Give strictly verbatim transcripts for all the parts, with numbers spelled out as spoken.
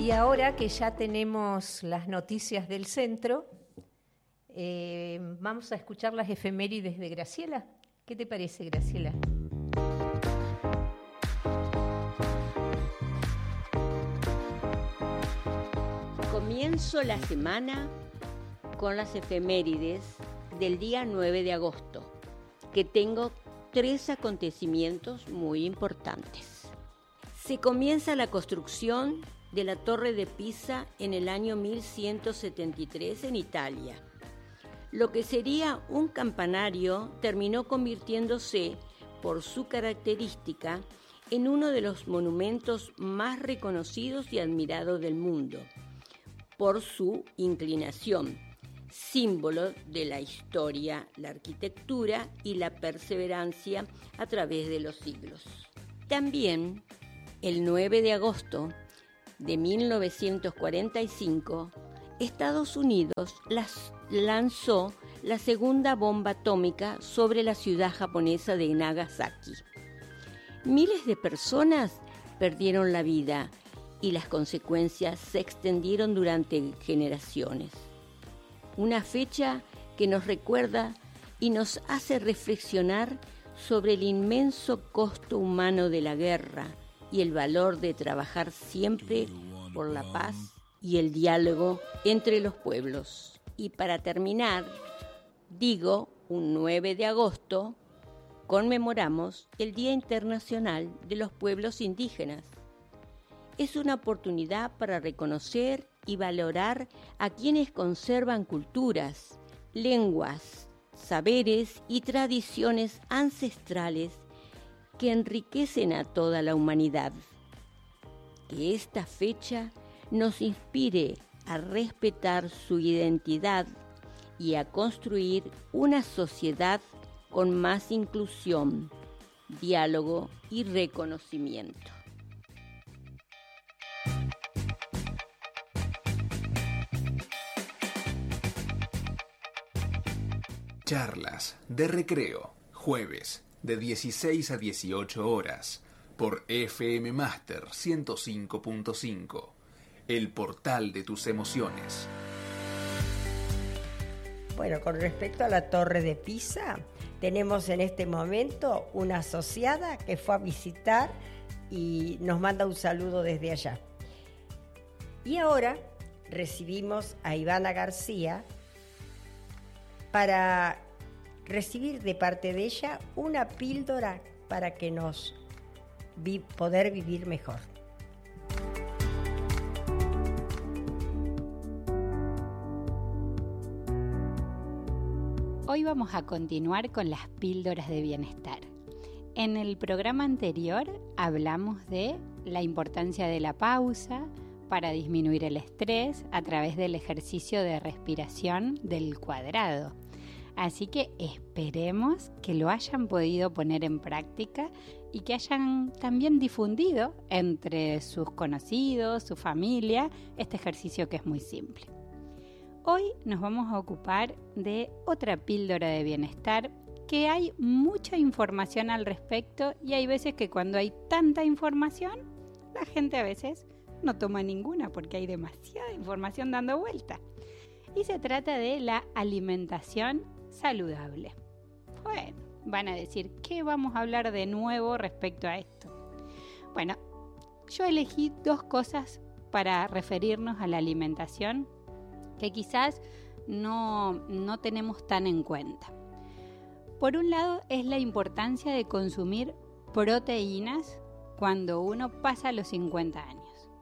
Y ahora que ya tenemos las noticias del centro, eh, vamos a escuchar las efemérides de Graciela. ¿Qué te parece, Graciela? Comienzo la semana con las efemérides del día nueve de agosto, que tengo tres acontecimientos muy importantes. Se comienza la construcción de la Torre de Pisa en el año mil ciento setenta y tres en Italia. Lo que sería un campanario terminó convirtiéndose, por su característica, en uno de los monumentos más reconocidos y admirados del mundo, por su inclinación, símbolo de la historia, la arquitectura y la perseverancia a través de los siglos. También, el nueve de agosto de mil novecientos cuarenta y cinco, Estados Unidos las lanzó la segunda bomba atómica sobre la ciudad japonesa de Nagasaki. Miles de personas perdieron la vida y las consecuencias se extendieron durante generaciones. Una fecha que nos recuerda y nos hace reflexionar sobre el inmenso costo humano de la guerra y el valor de trabajar siempre por la paz y el diálogo entre los pueblos. Y para terminar, digo, un nueve de agosto, conmemoramos el Día Internacional de los Pueblos Indígenas. Es una oportunidad para reconocer y valorar a quienes conservan culturas, lenguas, saberes y tradiciones ancestrales que enriquecen a toda la humanidad. Que esta fecha nos inspire a respetar su identidad y a construir una sociedad con más inclusión, diálogo y reconocimiento. Charlas de recreo, jueves, de dieciséis a dieciocho horas, por F M Master ciento cinco punto cinco, el portal de tus emociones. Bueno, con respecto a la Torre de Pisa, tenemos en este momento una asociada que fue a visitar y nos manda un saludo desde allá. Y ahora recibimos a Ivana García para recibir de parte de ella una píldora para que nos vi, poder vivir mejor. Hoy vamos a continuar con las píldoras de bienestar. En el programa anterior hablamos de la importancia de la pausa para disminuir el estrés a través del ejercicio de respiración del cuadrado. Así que esperemos que lo hayan podido poner en práctica y que hayan también difundido entre sus conocidos, su familia, este ejercicio que es muy simple. Hoy nos vamos a ocupar de otra píldora de bienestar, que hay mucha información al respecto y hay veces que cuando hay tanta información, la gente a veces no toma ninguna porque hay demasiada información dando vuelta. Y se trata de la alimentación saludable. Bueno, van a decir, ¿qué vamos a hablar de nuevo respecto a esto? Bueno, yo elegí dos cosas para referirnos a la alimentación que quizás no, no tenemos tan en cuenta. Por un lado es la importancia de consumir proteínas cuando uno pasa los cincuenta años.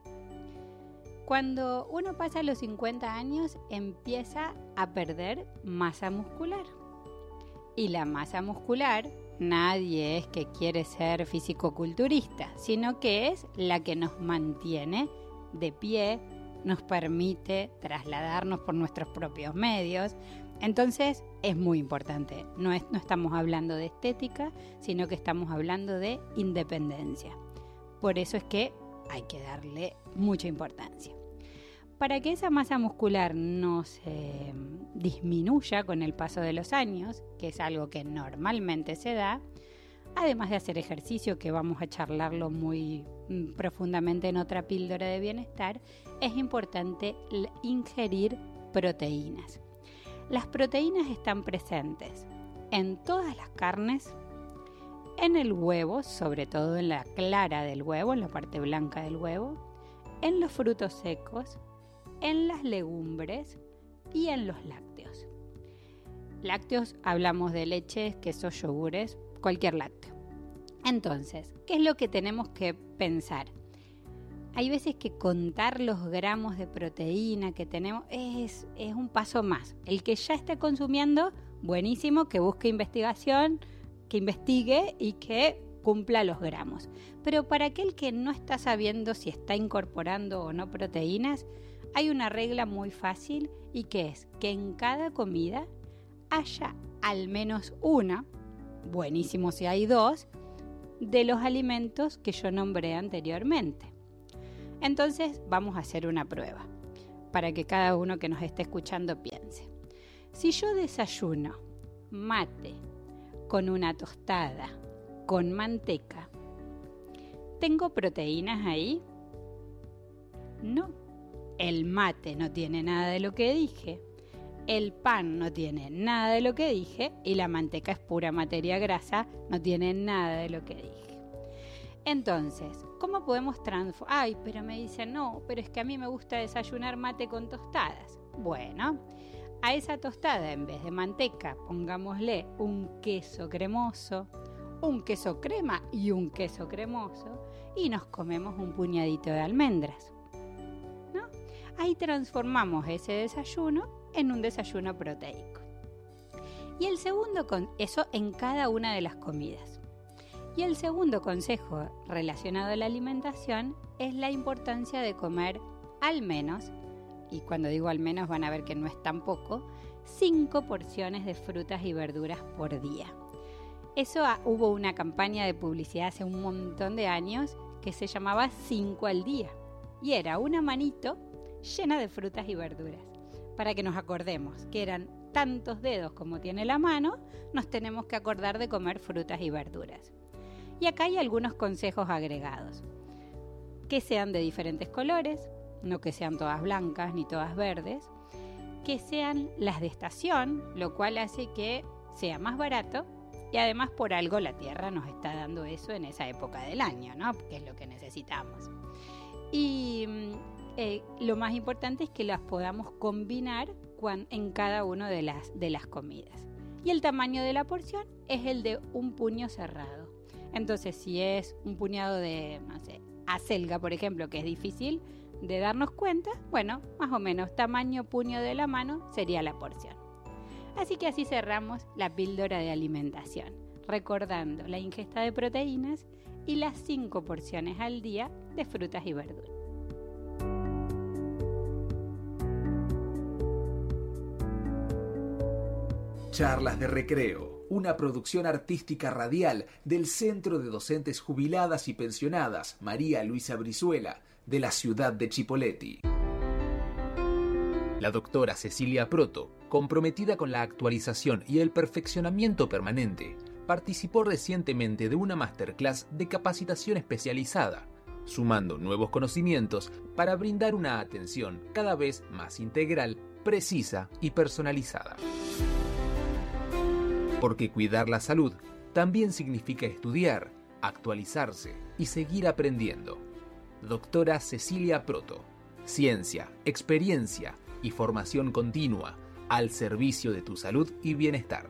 Cuando uno pasa los cincuenta años empieza a perder masa muscular. Y la masa muscular nadie es que quiere ser fisicoculturista, sino que es la que nos mantiene de pie, nos permite trasladarnos por nuestros propios medios. Entonces es muy importante. No, es, no estamos hablando de estética, sino que estamos hablando de independencia. Por eso es que hay que darle mucha importancia. Para que esa masa muscular no se disminuya con el paso de los años, que es algo que normalmente se da, además de hacer ejercicio, que vamos a charlarlo muy mm, profundamente en otra píldora de bienestar, es importante ingerir proteínas. Las proteínas están presentes en todas las carnes, en el huevo, sobre todo en la clara del huevo, en la parte blanca del huevo, en los frutos secos, en las legumbres y en los lácteos. Lácteos, hablamos de leches, quesos, yogures, cualquier lácteo. Entonces, ¿qué es lo que tenemos que pensar? Hay veces que contar los gramos de proteína que tenemos es, es un paso más. El que ya está consumiendo, buenísimo, que busque investigación, que investigue y que cumpla los gramos. Pero para aquel que no está sabiendo si está incorporando o no proteínas, hay una regla muy fácil y que es que en cada comida haya al menos una, buenísimo si hay dos, de los alimentos que yo nombré anteriormente. Entonces vamos a hacer una prueba para que cada uno que nos esté escuchando piense. Si yo desayuno mate con una tostada, con manteca, ¿tengo proteínas ahí? No. El mate no tiene nada de lo que dije, el pan no tiene nada de lo que dije y la manteca es pura materia grasa, no tiene nada de lo que dije. Entonces, ¿cómo podemos transformar? Ay, pero me dicen, no, pero es que a mí me gusta desayunar mate con tostadas. Bueno, a esa tostada, en vez de manteca, pongámosle un queso cremoso, un queso crema y un queso cremoso, y nos comemos un puñadito de almendras, ¿no? Ahí transformamos ese desayuno en un desayuno proteico. Y el segundo, con eso en cada una de las comidas. Y el segundo consejo relacionado a la alimentación es la importancia de comer al menos, y cuando digo al menos van a ver que no es tan poco, cinco porciones de frutas y verduras por día. Eso ah, hubo una campaña de publicidad hace un montón de años que se llamaba cinco al día. Y era una manito llena de frutas y verduras. Para que nos acordemos que eran tantos dedos como tiene la mano, nos tenemos que acordar de comer frutas y verduras. Y acá hay algunos consejos agregados. Que sean de diferentes colores, no que sean todas blancas ni todas verdes. Que sean las de estación, lo cual hace que sea más barato. Y además por algo la tierra nos está dando eso en esa época del año, ¿no? Que es lo que necesitamos. Y eh, lo más importante es que las podamos combinar cuan, en cada una de las, de las comidas. Y el tamaño de la porción es el de un puño cerrado. Entonces, si es un puñado de, no sé, acelga, por ejemplo, que es difícil de darnos cuenta, bueno, más o menos tamaño puño de la mano sería la porción. Así que así cerramos la píldora de alimentación, recordando la ingesta de proteínas y las cinco porciones al día de frutas y verduras. Charlas de Recreo, una producción artística radial del Centro de Docentes Jubiladas y Pensionadas María Luisa Brizuela, de la ciudad de Chipoleti. La doctora Cecilia Proto, comprometida con la actualización y el perfeccionamiento permanente, participó recientemente de una masterclass de capacitación especializada, sumando nuevos conocimientos para brindar una atención cada vez más integral, precisa y personalizada. Porque cuidar la salud también significa estudiar, actualizarse y seguir aprendiendo. Doctora Cecilia Proto, ciencia, experiencia y formación continua al servicio de tu salud y bienestar.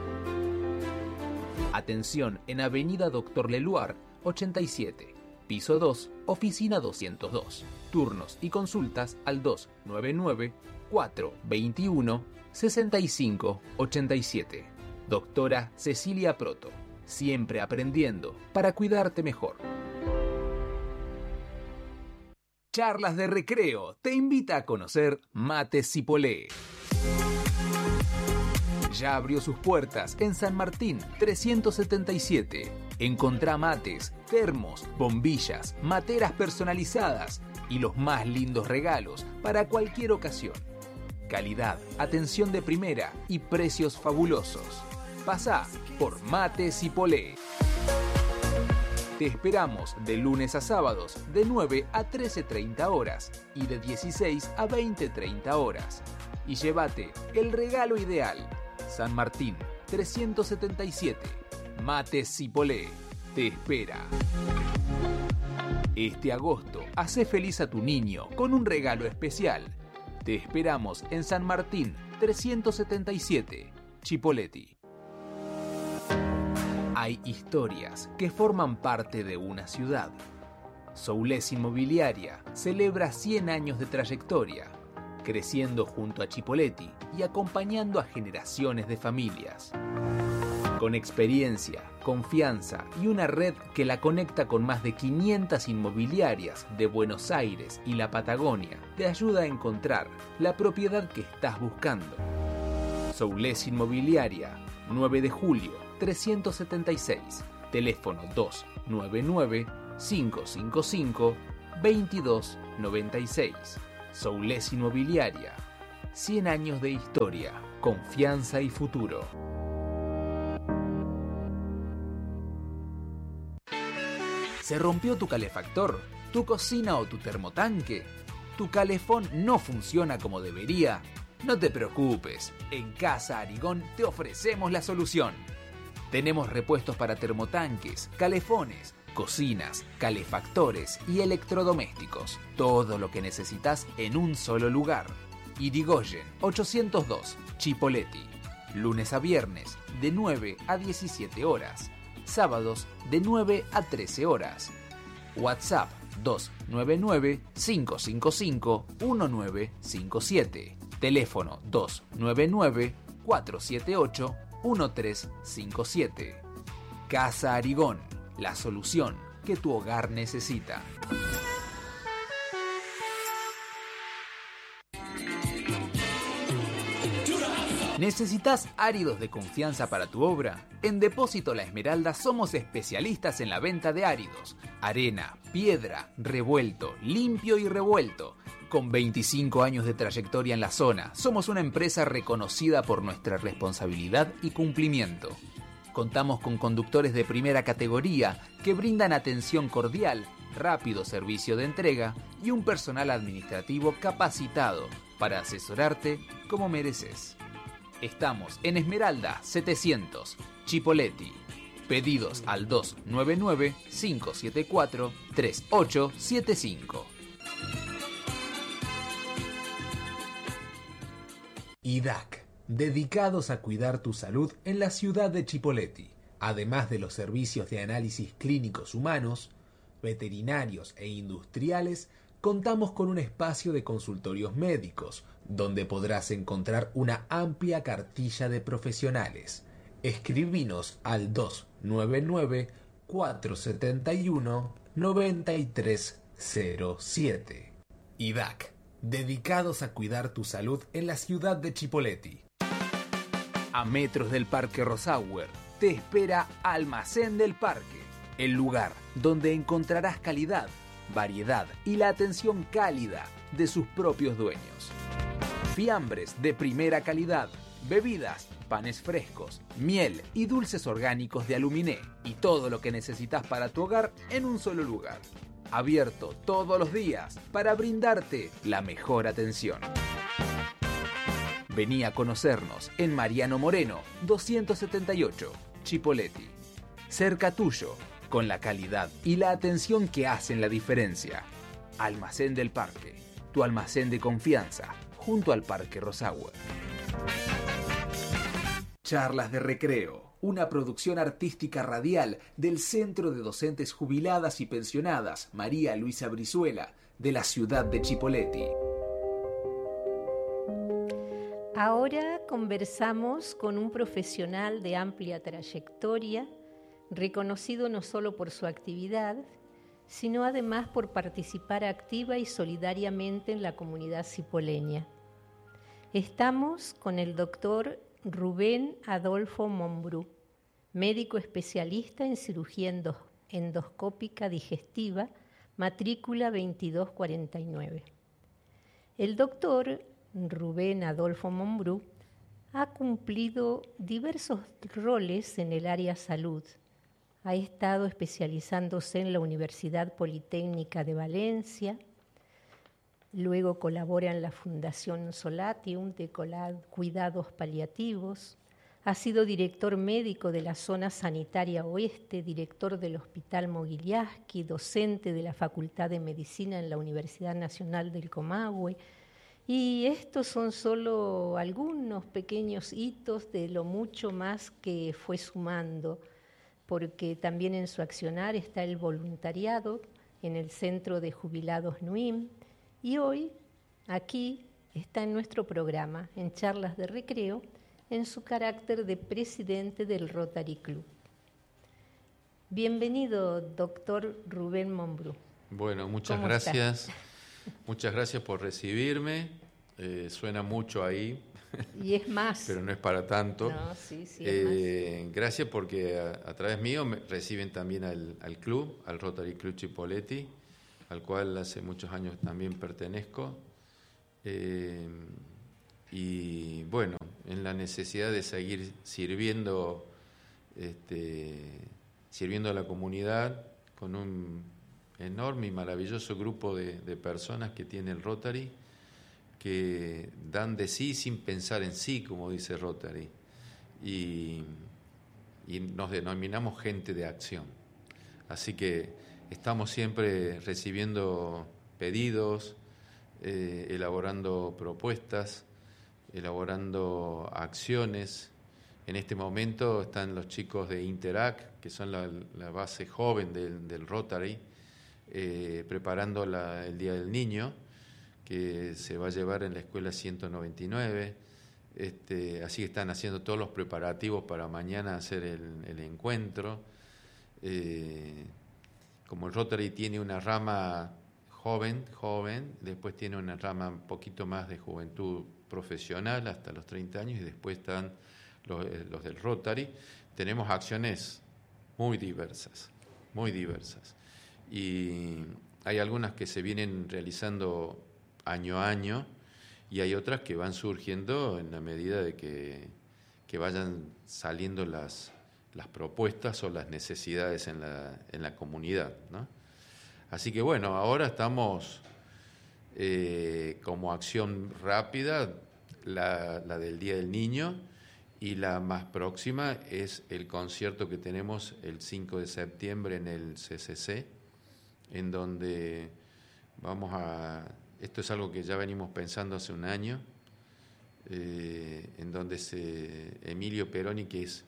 Atención en Avenida Doctor Leluar, ochenta y siete, piso dos, oficina doscientos dos. Turnos y consultas al dos nueve nueve, cuatro dos uno, seis cinco ocho siete. Doctora Cecilia Proto, siempre aprendiendo para cuidarte mejor. Charlas de Recreo te invita a conocer Mate Cipolé. Ya abrió sus puertas en San Martín trescientos setenta y siete. Encontrá mates, termos, bombillas, materas personalizadas y los más lindos regalos para cualquier ocasión. Calidad, atención de primera y precios fabulosos. Pasá por Mate Cipolé. Te esperamos de lunes a sábados de nueve a trece treinta horas y de dieciséis a veinte treinta horas. Y llévate el regalo ideal. San Martín trescientos setenta y siete. Mates Cipolé te espera. Este agosto, hace feliz a tu niño con un regalo especial. Te esperamos en San Martín trescientos setenta y siete, Chipoleti. Hay historias que forman parte de una ciudad. Soulés Inmobiliaria celebra cien años de trayectoria, creciendo junto a Chipoleti y acompañando a generaciones de familias. Con experiencia, confianza y una red que la conecta con más de quinientas inmobiliarias de Buenos Aires y la Patagonia, te ayuda a encontrar la propiedad que estás buscando. Soulés Inmobiliaria, nueve de julio, trescientos setenta y seis, teléfono dos nueve nueve, cinco cinco cinco, dos dos nueve seis. Soulés Inmobiliaria, cien años de historia, confianza y futuro. ¿Se rompió tu calefactor, tu cocina o tu termotanque? ¿Tu calefón no funciona como debería? No te preocupes, en Casa Arigón te ofrecemos la solución. Tenemos repuestos para termotanques, calefones, cocinas, calefactores y electrodomésticos. Todo lo que necesitas en un solo lugar. Irigoyen ochocientos dos, Chipoleti. Lunes a viernes, de nueve a diecisiete horas. Sábados, de nueve a trece horas. WhatsApp dos nueve nueve, cinco cinco cinco, uno nueve cinco siete. Teléfono dos nueve nueve, cuatro siete ocho, uno tres cinco siete. Casa Arigón, la solución que tu hogar necesita. ¿Necesitas áridos de confianza para tu obra? En Depósito La Esmeralda somos especialistas en la venta de áridos. Arena, piedra, revuelto, limpio y revuelto. Con veinticinco años de trayectoria en la zona, somos una empresa reconocida por nuestra responsabilidad y cumplimiento. Contamos con conductores de primera categoría que brindan atención cordial, rápido servicio de entrega y un personal administrativo capacitado para asesorarte como mereces. Estamos en Esmeralda setecientos, Chipoleti. Pedidos al dos nueve nueve, cinco siete cuatro, tres ocho siete cinco. I D A C, dedicados a cuidar tu salud en la ciudad de Chipoleti. Además de los servicios de análisis clínicos humanos, veterinarios e industriales, contamos con un espacio de consultorios médicos, donde podrás encontrar una amplia cartilla de profesionales. Escribinos al dos nueve nueve, cuatro siete uno, nueve tres cero siete. I D A C, dedicados a cuidar tu salud en la ciudad de Chipoleti. A metros del Parque Rosauer, te espera Almacén del Parque, el lugar donde encontrarás calidad, variedad y la atención cálida de sus propios dueños. Fiambres de primera calidad, bebidas, panes frescos, miel y dulces orgánicos de Aluminé y todo lo que necesitas para tu hogar en un solo lugar. Abierto todos los días para brindarte la mejor atención. Vení a conocernos en Mariano Moreno, doscientos setenta y ocho, Chipoleti. Cerca tuyo, con la calidad y la atención que hacen la diferencia. Almacén del Parque, tu almacén de confianza, junto al Parque Rosauer. Charlas de Recreo, una producción artística radial del Centro de Docentes Jubiladas y Pensionadas María Luisa Brizuela, de la ciudad de Chipoleti. Ahora conversamos con un profesional de amplia trayectoria, reconocido no solo por su actividad, sino además por participar activa y solidariamente en la comunidad cipoleña. Estamos con el doctor Rubén Adolfo Mombrú, médico especialista en cirugía endo- endoscópica digestiva, matrícula veintidós cuarenta y nueve. El doctor Rubén Adolfo Mombrú ha cumplido diversos roles en el área salud, Ha estado especializándose en la Universidad Politécnica de Valencia. Luego colabora en la Fundación Solatium de Cuidados Paliativos. Ha sido director médico de la Zona Sanitaria Oeste, director del Hospital Moguiliasqui, docente de la Facultad de Medicina en la Universidad Nacional del Comahue. Y estos son solo algunos pequeños hitos de lo mucho más que fue sumando, porque también en su accionar está el voluntariado en el Centro de Jubilados N U I M, y hoy aquí está en nuestro programa, en Charlas de Recreo, en su carácter de presidente del Rotary Club. Bienvenido, doctor Rubén Mombrú. Bueno, muchas gracias. Estás? Muchas gracias por recibirme. Eh, suena mucho ahí. Y es más. Pero no es para tanto. No, sí, sí, eh, es más. Gracias porque a, a través mío me reciben también al, al club, al Rotary Club Chipoleti, al cual hace muchos años también pertenezco. Eh, y bueno, en la necesidad de seguir sirviendo, este, sirviendo a la comunidad con un enorme y maravilloso grupo de, de personas que tiene el Rotary, que dan de sí sin pensar en sí, como dice Rotary, y, y nos denominamos gente de acción. Así que estamos siempre recibiendo pedidos, eh, elaborando propuestas, elaborando acciones. En este momento están los chicos de Interac, que son la, la base joven del, del Rotary, eh, preparando la, el Día del Niño, que se va a llevar en la escuela ciento noventa y nueve. Este, así que están haciendo todos los preparativos para mañana hacer el, el encuentro. Eh, como el Rotary tiene una rama joven, joven, después tiene una rama un poquito más de juventud profesional hasta los treinta años, y después están los, los del Rotary. Tenemos acciones muy diversas, muy diversas. Y hay algunas que se vienen realizando año a año, y hay otras que van surgiendo en la medida de que, que vayan saliendo las, las propuestas o las necesidades en la, en la comunidad, ¿no? Así que bueno, ahora estamos eh, como acción rápida la, la del Día del Niño, y la más próxima es el concierto que tenemos el cinco de septiembre en el C C C, en donde vamos a... Esto es algo que ya venimos pensando hace un año, eh, en donde se, Emilio Peroni, que es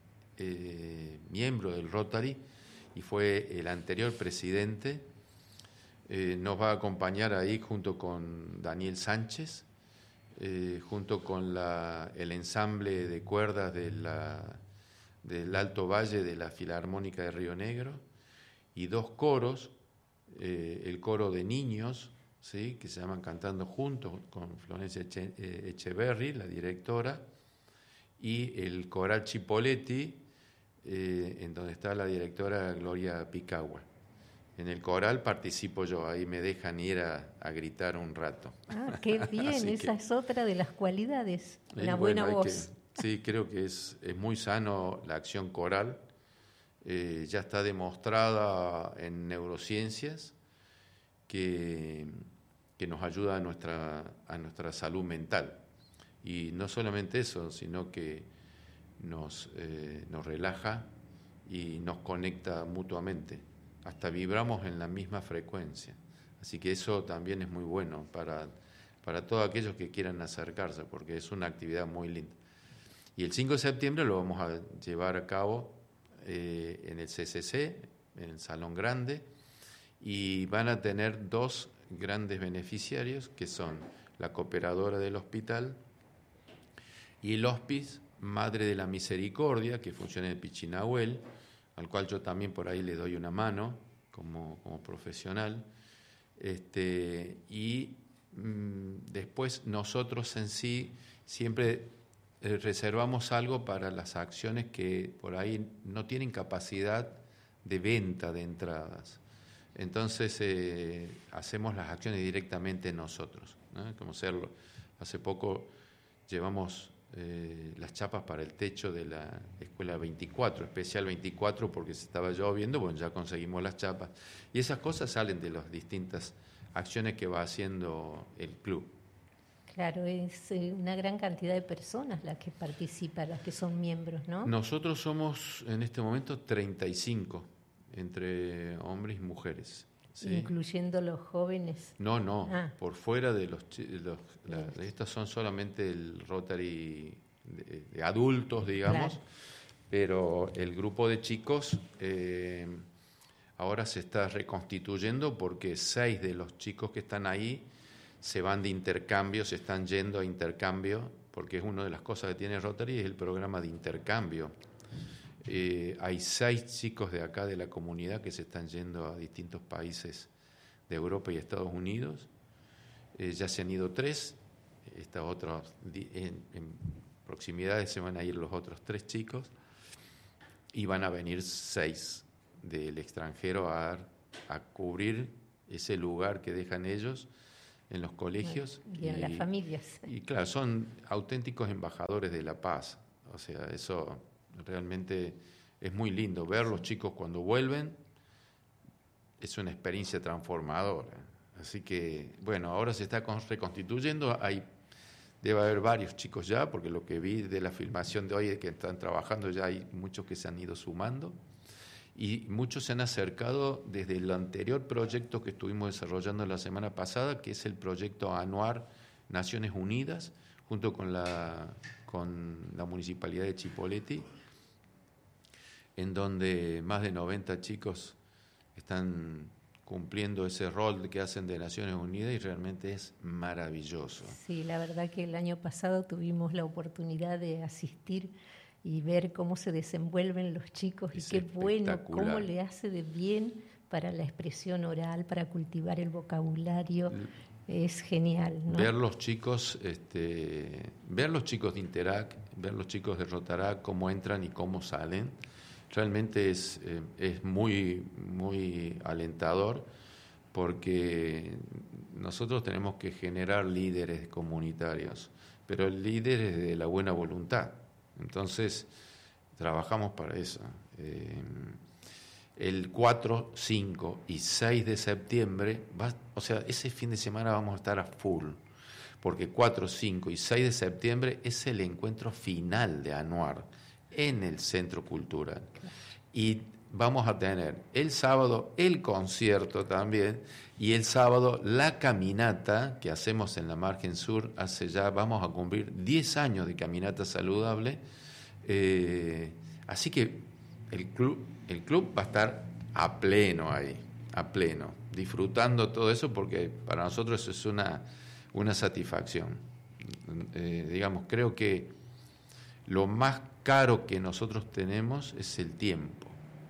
eh, miembro del Rotary y fue el anterior presidente, eh, nos va a acompañar ahí junto con Daniel Sánchez, eh, junto con la, el ensamble de cuerdas de la, del Alto Valle de la Filarmónica de Río Negro, y dos coros, eh, el coro de niños, ¿sí?, que se llaman Cantando Juntos, con Florencia Eche, eh, Echeverry, la directora, y el coral Chipoleti, eh, en donde está la directora Gloria Picagua. En el coral participo yo, ahí me dejan ir a, a gritar un rato. Ah, qué bien, esa que, es otra de las cualidades, una bueno, buena voz. Que, sí, creo que es, es muy sano la acción coral, eh, ya está demostrada en neurociencias, que, que nos ayuda a nuestra, a nuestra salud mental. Y no solamente eso, sino que nos, eh, nos relaja y nos conecta mutuamente. Hasta vibramos en la misma frecuencia. Así que eso también es muy bueno para, para todos aquellos que quieran acercarse, porque es una actividad muy linda. Y el cinco de septiembre lo vamos a llevar a cabo eh, en el C C C, en el Salón Grande, y van a tener dos grandes beneficiarios, que son la cooperadora del hospital y el Hospice Madre de la Misericordia, que funciona en Pichinahuel, al cual yo también por ahí le doy una mano como, como profesional. Este, y mmm, después nosotros en sí siempre eh, reservamos algo para las acciones que por ahí no tienen capacidad de venta de entradas. Entonces eh, hacemos las acciones directamente nosotros, ¿no? Como serlo. Hace poco llevamos eh, las chapas para el techo de la escuela veinticuatro, especial veinticuatro, porque se estaba lloviendo, bueno, ya conseguimos las chapas. Y esas cosas salen de las distintas acciones que va haciendo el club. Claro, es una gran cantidad de personas las que participan, las que son miembros, ¿no? Nosotros somos en este momento treinta y cinco, entre hombres y mujeres. ¿Sí? Incluyendo los jóvenes. No, no, ah. por fuera de los... los la, estas son solamente el Rotary de, de adultos, digamos, claro. Pero el grupo de chicos eh, ahora se está reconstituyendo porque seis de los chicos que están ahí se van de intercambio, se están yendo a intercambio, porque es una de las cosas que tiene Rotary, es el programa de intercambio. Eh, hay seis chicos de acá de la comunidad que se están yendo a distintos países de Europa y Estados Unidos. Eh, ya se han ido tres, esta otra, en, en proximidades se van a ir los otros tres chicos y van a venir seis del extranjero a, a cubrir ese lugar que dejan ellos en los colegios. Y en y, las familias. Y claro, son auténticos embajadores de la paz. O sea, eso realmente es muy lindo. Ver los chicos cuando vuelven es una experiencia transformadora. Así que, bueno, ahora se está reconstituyendo. Hay, debe haber varios chicos ya, porque lo que vi de la filmación de hoy es que están trabajando, ya hay muchos que se han ido sumando. Y muchos se han acercado desde el anterior proyecto que estuvimos desarrollando la semana pasada, que es el proyecto Anuar Naciones Unidas, junto con la, con la Municipalidad de Chipoleti, en donde más de noventa chicos están cumpliendo ese rol que hacen de Naciones Unidas y realmente es maravilloso. Sí, la verdad que el año pasado tuvimos la oportunidad de asistir y ver cómo se desenvuelven los chicos es y qué bueno, cómo le hace de bien para la expresión oral, para cultivar el vocabulario, es genial, ¿no? Ver los chicos, este, ver los chicos de Interac, ver los chicos de Rotarac, cómo entran y cómo salen, realmente es, eh, es muy, muy alentador, porque nosotros tenemos que generar líderes comunitarios, pero líderes de la buena voluntad. Entonces, trabajamos para eso. Eh, el cuatro, cinco y seis de septiembre, va, o sea, ese fin de semana vamos a estar a full, porque cuatro, cinco y seis de septiembre es el encuentro final de Anuar en el Centro Cultural. Y vamos a tener el sábado el concierto también, y el sábado la caminata que hacemos en la margen sur. Hace ya, vamos a cumplir diez años de caminata saludable, eh, así que el club, el club va a estar a pleno ahí, a pleno, disfrutando todo eso, porque para nosotros es una, una satisfacción. Eh, digamos, creo que lo más caro que nosotros tenemos es el tiempo.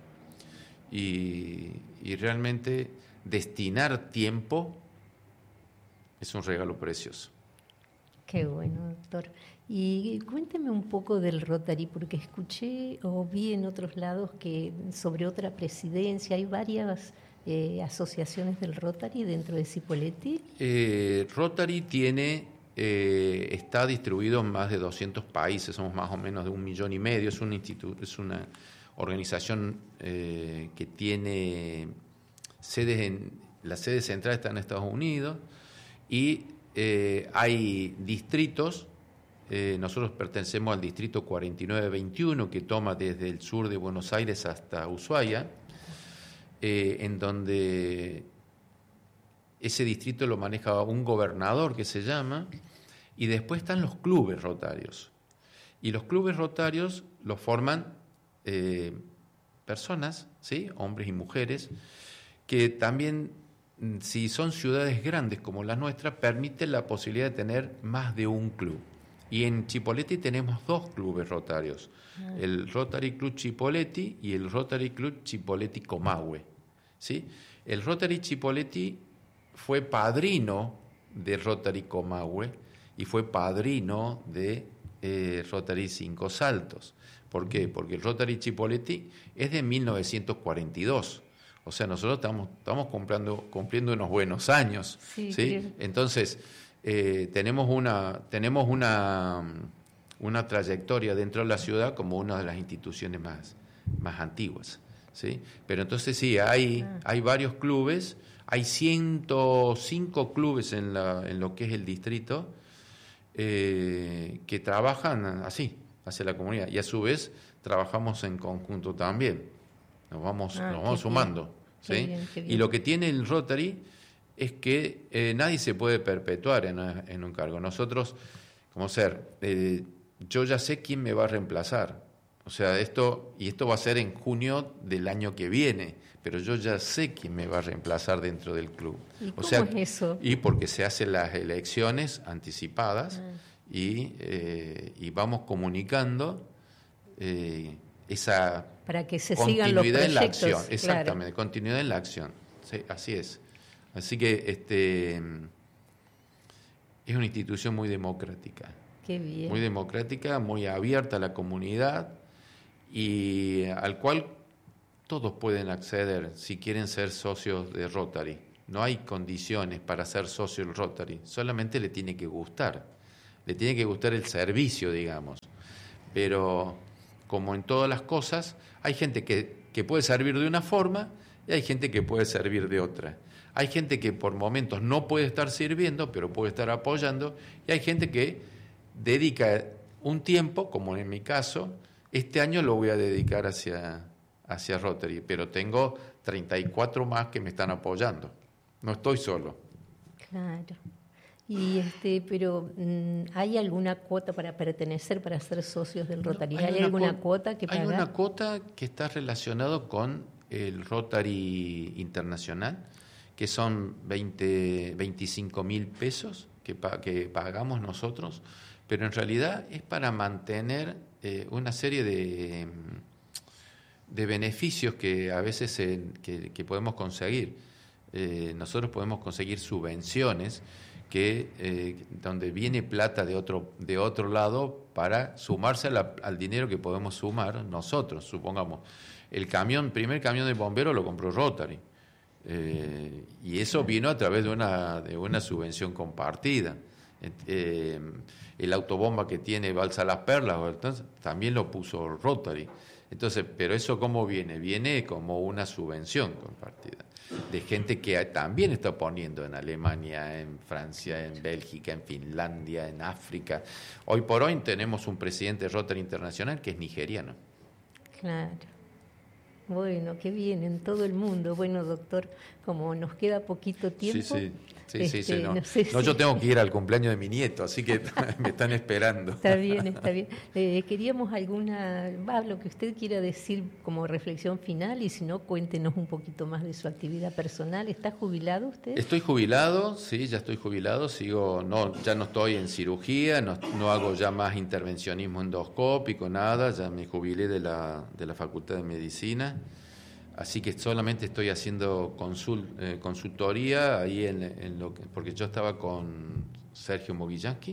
Y, y realmente destinar tiempo es un regalo precioso. Qué bueno, doctor. Y cuénteme un poco del Rotary, porque escuché o vi en otros lados que sobre otra presidencia hay varias eh, asociaciones del Rotary dentro de Cipolletti. Eh, Rotary tiene, eh, está distribuido en más de doscientos países, somos más o menos de un millón y medio, es un instituto, es una organización eh, que tiene sedes en, la sede central está en Estados Unidos y eh, hay distritos. Eh, nosotros pertenecemos al distrito cuarenta y nueve veintiuno, que toma desde el sur de Buenos Aires hasta Ushuaia, eh, en donde ese distrito lo maneja un gobernador que se llama, y después están los clubes rotarios. Y los clubes rotarios los forman eh, personas, ¿sí?, hombres y mujeres, que también, si son ciudades grandes como la nuestra, permiten la posibilidad de tener más de un club. Y en Chipolletti tenemos dos clubes rotarios, ah. el Rotary Club Chipolletti y el Rotary Club Chipolletti Comahue, ¿sí? El Rotary Chipolletti fue padrino de Rotary Comahue y fue padrino de eh, Rotary Cinco Saltos. ¿Por qué? Porque el Rotary Chipolletti es de mil novecientos cuarenta y dos. O sea, nosotros estamos, estamos cumpliendo, cumpliendo unos buenos años, ¿sí? ¿Sí? Entonces, eh, tenemos una tenemos una una trayectoria dentro de la ciudad como una de las instituciones más, más antiguas, ¿sí? Pero entonces sí, hay, hay varios clubes, hay ciento cinco clubes en, la, en lo que es el distrito eh, que trabajan así, hacia la comunidad, y a su vez trabajamos en conjunto también, nos vamos, ah, nos vamos sumando, qué ¿sí? bien, qué bien. Y lo que tiene el Rotary es que eh, nadie se puede perpetuar en, en un cargo. Nosotros, como ser, eh, yo ya sé quién me va a reemplazar. O sea, esto, y esto va a ser en junio del año que viene, pero yo ya sé quién me va a reemplazar dentro del club. ¿Y o cómo sea, es eso? Y porque se hacen las elecciones anticipadas Ah. y, eh, y vamos comunicando eh, esa Para que se sigan los continuidad en la proyectos. acción. Exactamente, Claro. continuidad en la acción. Sí, así es. Así que este es una institución muy democrática. Qué bien. Muy democrática, muy abierta a la comunidad y al cual todos pueden acceder si quieren ser socios de Rotary. No hay condiciones para ser socio del Rotary, solamente le tiene que gustar. Le tiene que gustar el servicio, digamos. Pero como en todas las cosas, hay gente que, que puede servir de una forma y hay gente que puede servir de otra. Hay gente que por momentos no puede estar sirviendo, pero puede estar apoyando, y hay gente que dedica un tiempo, como en mi caso, este año lo voy a dedicar hacia, hacia Rotary, pero tengo treinta y cuatro más que me están apoyando. No estoy solo. Claro. Y este, pero ¿hay alguna cuota para pertenecer, para ser socios del Rotary? ¿Hay, ¿Hay alguna cu- cuota que pagar? Hay una cuota que está relacionada con el Rotary Internacional, que son veinte, veinticinco mil pesos que, pa- que pagamos nosotros, pero en realidad es para mantener eh, una serie de, de beneficios que a veces eh, que, que podemos conseguir. Eh, nosotros podemos conseguir subvenciones que eh, donde viene plata de otro de otro lado para sumarse a la, al dinero que podemos sumar nosotros. Supongamos, el camión, primer camión de bomberos lo compró Rotary. Eh, y eso vino a través de una, de una subvención compartida. Eh, el autobomba que tiene Balsa Las Perlas entonces, también lo puso Rotary. Entonces, pero eso ¿cómo viene? Viene como una subvención compartida de gente que también está poniendo en Alemania, en Francia, en Bélgica, en Finlandia, en África. Hoy por hoy tenemos un presidente de Rotary Internacional que es nigeriano. Claro. Bueno, qué bien, en todo el mundo. Bueno, doctor, como nos queda poquito tiempo... Sí, sí, sí, este, sí, sí no. No, sé no si... yo tengo que ir al cumpleaños de mi nieto, así que me están esperando. Está bien, está bien. Eh, queríamos alguna... Va, lo que usted quiera decir como reflexión final, y si no, cuéntenos un poquito más de su actividad personal. ¿Está jubilado usted? Estoy jubilado, sí, ya estoy jubilado. Sigo, no, ya no estoy en cirugía, no, no hago ya más intervencionismo endoscópico, nada. Ya me jubilé de la, de la Facultad de Medicina. Así que solamente estoy haciendo consul, eh, consultoría ahí en, en lo que, porque yo estaba con Sergio Mogillansky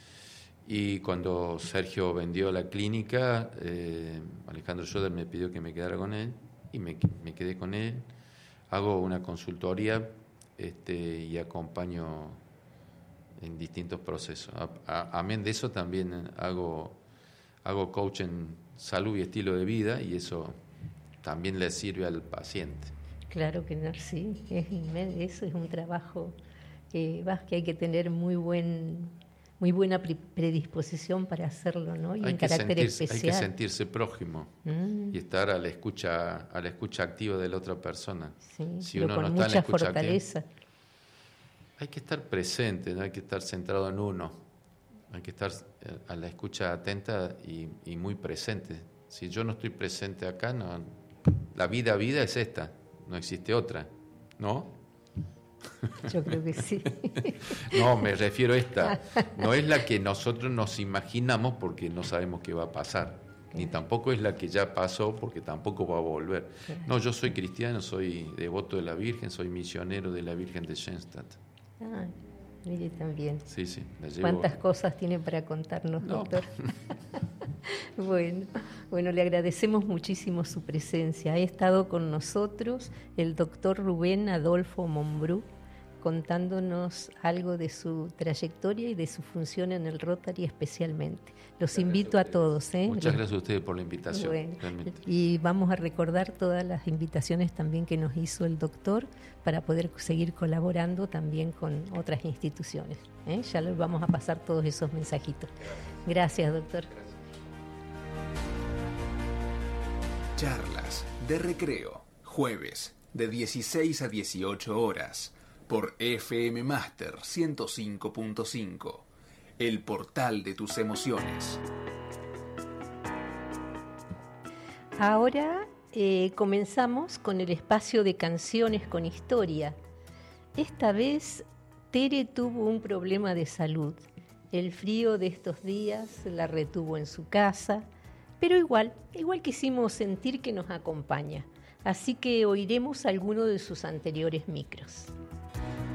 y cuando Sergio vendió la clínica, eh, Alejandro Schroeder me pidió que me quedara con él y me, me quedé con él. Hago una consultoría este, y acompaño en distintos procesos. A, a, amén de eso también hago, hago coach en salud y estilo de vida y eso también le sirve al paciente. Claro que no, sí, es inmen- eso es un trabajo que, va, que hay que tener muy buen, muy buena pre- predisposición para hacerlo, ¿no? Y Hay un que carácter sentirse, especial. hay que sentirse prójimo Mm, y estar a la escucha, a la escucha activa de la otra persona. sí, Si pero uno con no está en la mucha escucha fortaleza. activa, hay que estar presente, no hay que estar centrado en uno. Hay que estar eh, a la escucha atenta y, y muy presente. Si yo no estoy presente acá, no. La vida, vida es esta, no existe otra, ¿no? Yo creo que sí. No, me refiero a esta. No es la que nosotros nos imaginamos porque no sabemos qué va a pasar, ni tampoco es la que ya pasó porque tampoco va a volver. No, yo soy cristiano, soy devoto de la Virgen, soy misionero de la Virgen de Schoenstatt. Ah, mire también. Sí, sí, la llevo. ¿Cuántas cosas tiene para contarnos, No. doctor? Bueno, bueno, le agradecemos muchísimo su presencia. Ha estado con nosotros el doctor Rubén Adolfo Mombrú, contándonos algo de su trayectoria y de su función en el Rotary especialmente. Los invito a todos. ¿eh? Muchas gracias a ustedes por la invitación. Bueno, realmente. y vamos a recordar todas las invitaciones también que nos hizo el doctor para poder seguir colaborando también con otras instituciones. ¿eh? Ya les vamos a pasar todos esos mensajitos. Gracias, doctor. Charlas de recreo, jueves, de dieciséis a dieciocho horas, por F M Master ciento cinco punto cinco, el portal de tus emociones. Ahora eh, comenzamos con el espacio de canciones con historia. Esta vez Tere tuvo un problema de salud. El frío de estos días la retuvo en su casa, pero igual, igual quisimos sentir que nos acompaña. Así que oiremos alguno de sus anteriores micros.